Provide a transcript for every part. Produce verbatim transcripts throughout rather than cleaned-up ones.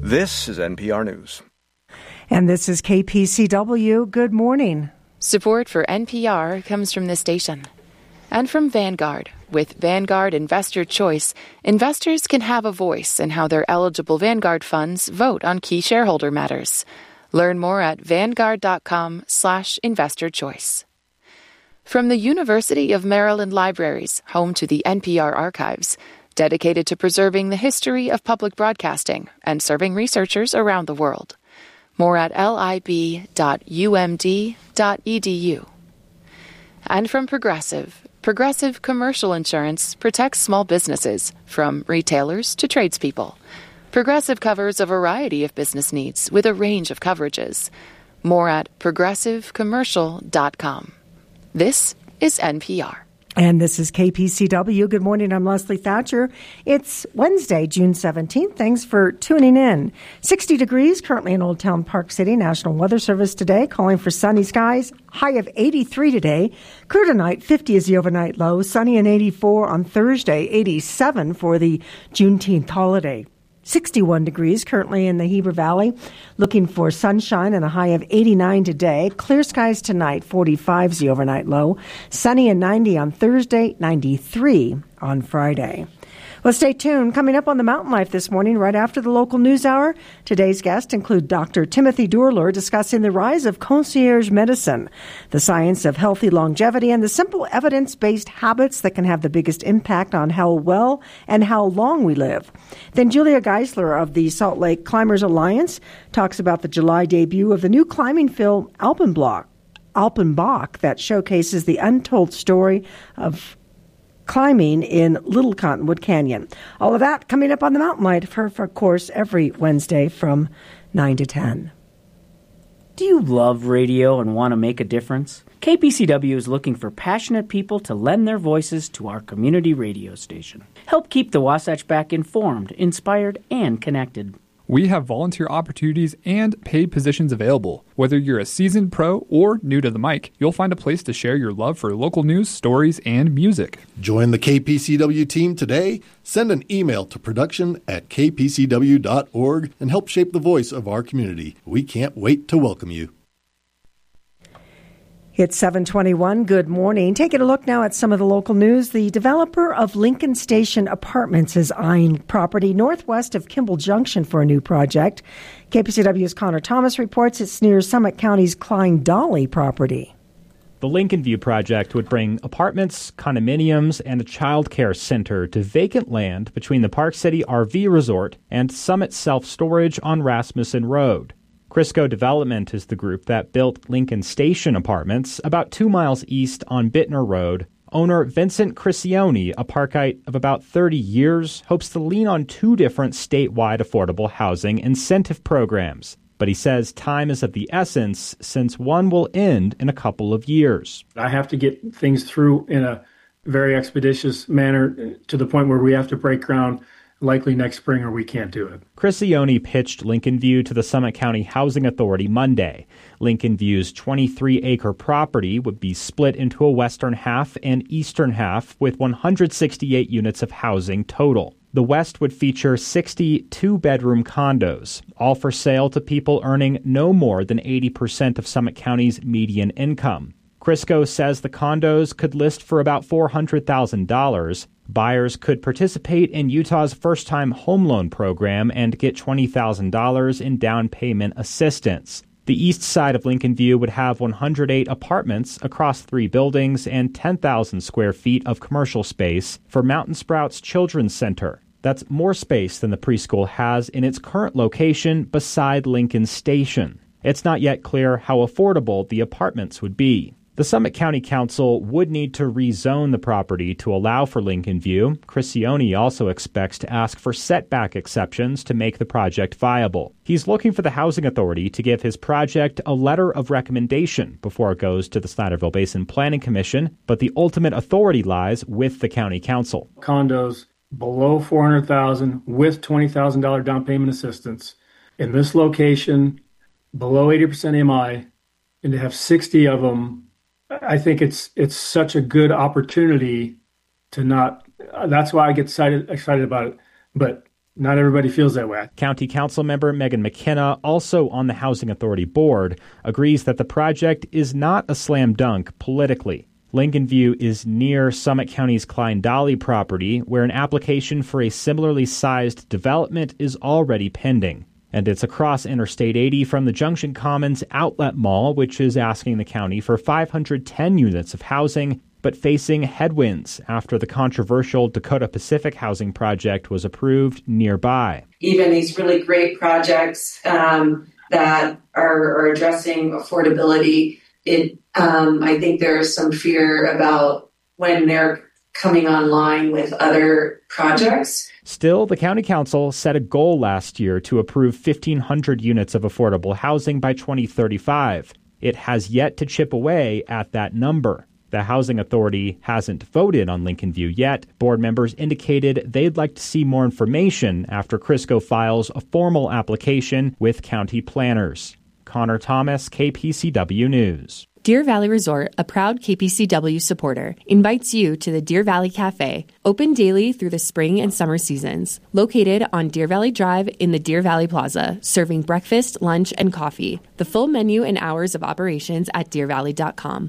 This is N P R News. And this is K P C W. Good morning. Support for N P R comes from this station and from Vanguard. With Vanguard Investor Choice, investors can have a voice in how their eligible Vanguard funds vote on key shareholder matters. Learn more at vanguard.com slash investor choice. From the University of Maryland Libraries, home to the N P R archives, dedicated to preserving the history of public broadcasting and serving researchers around the world. More at lib dot u m d dot e d u. And from Progressive, Progressive Commercial Insurance protects small businesses, from retailers to tradespeople. Progressive covers a variety of business needs with a range of coverages. More at progressive commercial dot com. This is N P R. And this is K P C W. Good morning. I'm Leslie Thatcher. It's Wednesday, June seventeenth. Thanks for tuning in. sixty degrees currently in Old Town Park City. National Weather Service today calling for sunny skies. High of eighty-three today. Clear tonight. fifty is the overnight low. Sunny and eighty-four on Thursday. eighty-seven for the Juneteenth holiday. sixty-one degrees currently in the Heber Valley. Looking for sunshine and a high of eighty-nine today. Clear skies tonight. forty-five is the overnight low. Sunny and ninety on Thursday. ninety-three on Friday. Well, stay tuned. Coming up on the Mountain Life this morning, right after the local news hour, today's guests include Doctor Timothy Durler discussing the rise of concierge medicine, the science of healthy longevity, and the simple evidence-based habits that can have the biggest impact on how well and how long we live. Then Julia Geisler of the Salt Lake Climbers Alliance talks about the July debut of the new climbing film Alpenblock, Alpenbach, that showcases the untold story of climbing in Little Cottonwood Canyon. All of that coming up on the Mountain Light, for, for of course, every Wednesday from nine to ten. Do you love radio and want to make a difference? K P C W is looking for passionate people to lend their voices to our community radio station. Help keep the Wasatch Back informed, inspired, and connected. We have volunteer opportunities and paid positions available. Whether you're a seasoned pro or new to the mic, you'll find a place to share your love for local news, stories, and music. Join the K P C W team today. Send an email to production at k p c w dot org and help shape the voice of our community. We can't wait to welcome you. It's seven twenty-one. Good morning. Taking a look now at some of the local news. The developer of Lincoln Station Apartments is eyeing property northwest of Kimball Junction for a new project. K P C W's Connor Thomas reports it's near Summit County's Klein Dolly property. The Lincoln View project would bring apartments, condominiums, and a child care center to vacant land between the Park City R V Resort and Summit Self-Storage on Rasmussen Road. Crisco Development is the group that built Lincoln Station Apartments about two miles east on Bittner Road. Owner Vincent Crisione, a Parkite of about thirty years, hopes to lean on two different statewide affordable housing incentive programs. But he says time is of the essence since one will end in a couple of years. I have to get things through in a very expeditious manner to the point where we have to break ground likely next spring or we can't do it. Crisione pitched Lincoln View to the Summit County Housing Authority Monday. Lincoln View's twenty-three acre property would be split into a western half and eastern half with one hundred sixty-eight units of housing total. The west would feature sixty two-bedroom condos, all for sale to people earning no more than eighty percent of Summit County's median income. Crisco says the condos could list for about four hundred thousand dollars. Buyers could participate in Utah's first-time home loan program and get twenty thousand dollars in down payment assistance. The east side of Lincoln View would have one hundred eight apartments across three buildings and ten thousand square feet of commercial space for Mountain Sprouts Children's Center. That's more space than the preschool has in its current location beside Lincoln Station. It's not yet clear how affordable the apartments would be. The Summit County Council would need to rezone the property to allow for Lincoln View. Crisione also expects to ask for setback exceptions to make the project viable. He's looking for the Housing Authority to give his project a letter of recommendation before it goes to the Slatterville Basin Planning Commission, but the ultimate authority lies with the County Council. Condos below four hundred thousand dollars with twenty thousand dollars down payment assistance in this location, below eighty percent M I, and to have sixty of them, I think it's it's such a good opportunity to not. That's why I get excited excited about it. But not everybody feels that way. County Council member Megan McKenna, also on the Housing Authority board, agrees that the project is not a slam dunk politically. Lincoln View is near Summit County's Klein-Dolly property, where an application for a similarly sized development is already pending. And it's across Interstate eighty from the Junction Commons Outlet Mall, which is asking the county for five hundred ten units of housing, but facing headwinds after the controversial Dakota Pacific housing project was approved nearby. Even these really great projects um, that are, are addressing affordability, it um, I think there's some fear about when they're coming online with other projects. Still, the County Council set a goal last year to approve fifteen hundred units of affordable housing by twenty thirty-five. It has yet to chip away at that number. The Housing Authority hasn't voted on Lincoln View yet. Board members indicated they'd like to see more information after Crisco files a formal application with county planners. Connor Thomas, K P C W News. Deer Valley Resort, a proud K P C W supporter, invites you to the Deer Valley Cafe, open daily through the spring and summer seasons. Located on Deer Valley Drive in the Deer Valley Plaza, serving breakfast, lunch, and coffee. The full menu and hours of operations at deer valley dot com.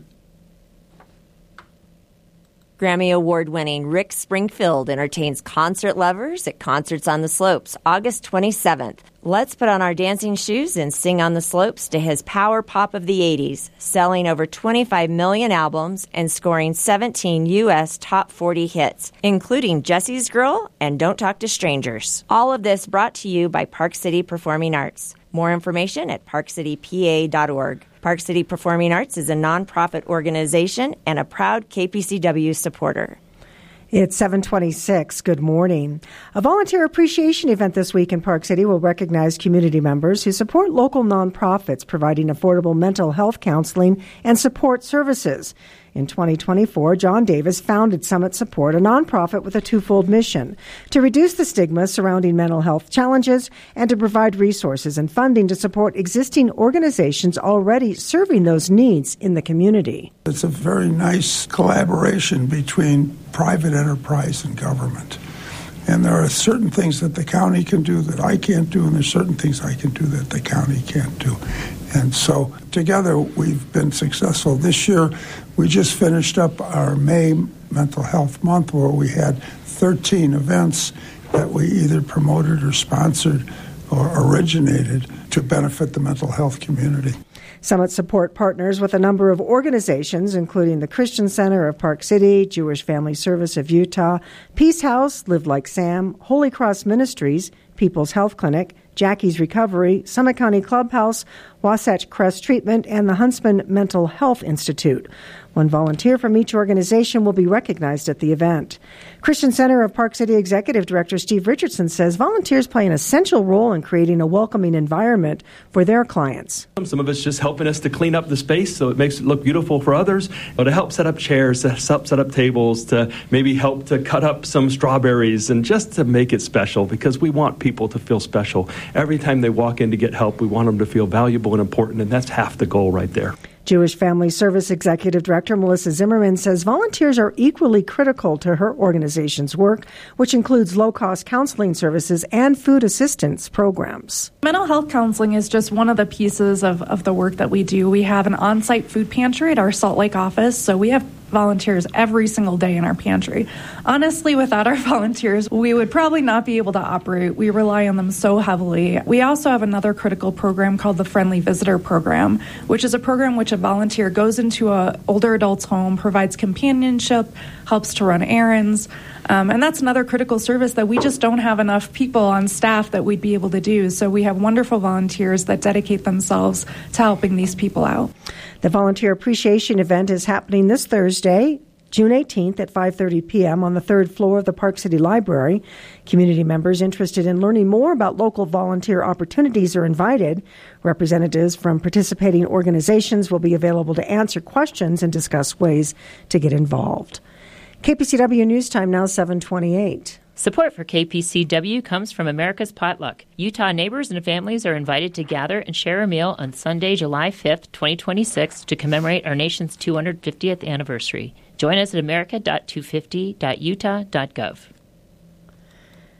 Grammy Award-winning Rick Springfield entertains concert lovers at Concerts on the Slopes, August twenty-seventh. Let's put on our dancing shoes and sing on the slopes to his power pop of the eighties, selling over twenty-five million albums and scoring seventeen U S top forty hits, including Jesse's Girl and Don't Talk to Strangers. All of this brought to you by Park City Performing Arts. More information at park city p a dot org. Park City Performing Arts is a nonprofit organization and a proud K P C W supporter. It's seven twenty-six. Good morning. A volunteer appreciation event this week in Park City will recognize community members who support local nonprofits providing affordable mental health counseling and support services. In twenty twenty-four, John Davis founded Summit Support, a nonprofit with a twofold mission: to reduce the stigma surrounding mental health challenges and to provide resources and funding to support existing organizations already serving those needs in the community. It's a very nice collaboration between private enterprise and government. And there are certain things that the county can do that I can't do, and there's certain things I can do that the county can't do. And so together we've been successful. This year we just finished up our May Mental Health Month, where we had thirteen events that we either promoted or sponsored or originated to benefit the mental health community. Summit Support partners with a number of organizations, including the Christian Center of Park City, Jewish Family Service of Utah, Peace House, Live Like Sam, Holy Cross Ministries, People's Health Clinic, Jackie's Recovery, Summit County Clubhouse, Wasatch Crest Treatment, and the Huntsman Mental Health Institute. One volunteer from each organization will be recognized at the event. Christian Center of Park City Executive Director Steve Richardson says volunteers play an essential role in creating a welcoming environment for their clients. Some of it's just helping us to clean up the space so it makes it look beautiful for others, or to help set up chairs, to help set up tables, to maybe help to cut up some strawberries, and just to make it special, because we want people to feel special. Every time they walk in to get help, we want them to feel valuable and important, and that's half the goal right there. Jewish Family Service Executive Director Melissa Zimmerman says volunteers are equally critical to her organization's work, which includes low-cost counseling services and food assistance programs. Mental health counseling is just one of the pieces of, of the work that we do. We have an on-site food pantry at our Salt Lake office, so we have volunteers every single day in our pantry. Honestly, without our volunteers, we would probably not be able to operate. We rely on them so heavily. We also have another critical program called the Friendly Visitor Program, which is a program which a volunteer goes into an older adult's home, provides companionship, helps to run errands. Um, and that's another critical service that we just don't have enough people on staff that we'd be able to do. So we have wonderful volunteers that dedicate themselves to helping these people out. The Volunteer Appreciation Event is happening this Thursday, June eighteenth at five thirty p.m. on the third floor of the Park City Library. Community members interested in learning more about local volunteer opportunities are invited. Representatives from participating organizations will be available to answer questions and discuss ways to get involved. K P C W News Time now seven twenty-eight. Support for K P C W comes from America's Potluck. Utah neighbors and families are invited to gather and share a meal on Sunday, July fifth, twenty twenty-six, to commemorate our nation's two hundred fiftieth anniversary. Join us at america dot two fifty dot utah dot gov.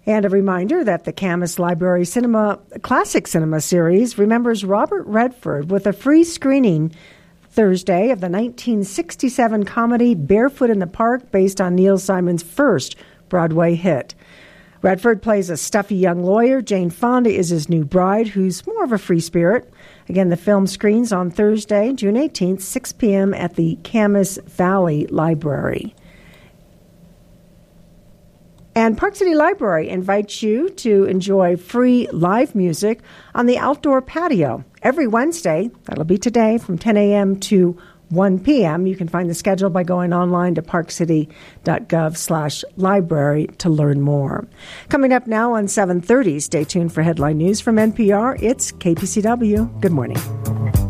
And a reminder that the Camas Library Cinema Classic Cinema Series remembers Robert Redford with a free screening Thursday of the nineteen sixty-seven comedy Barefoot in the Park, based on Neil Simon's first Broadway hit. Redford plays a stuffy young lawyer. Jane Fonda is his new bride, who's more of a free spirit. Again, the film screens on Thursday, June eighteenth, six p.m. at the Camas Valley Library. And Park City Library invites you to enjoy free live music on the outdoor patio every Wednesday. That'll be today from ten a.m. to one p.m. You can find the schedule by going online to parkcity.gov slash library to learn more. Coming up now on seven thirty, stay tuned for headline news from N P R. It's K P C W. Good morning.